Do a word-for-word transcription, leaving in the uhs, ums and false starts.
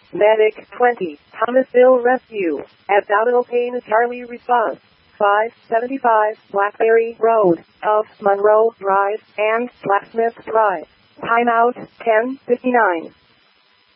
Medic twenty, Thomasville Rescue. Abdominal pain Charlie response. five seventy-five Blackberry Road of Monroe Drive and Blacksmith Drive. Timeout ten fifty-nine.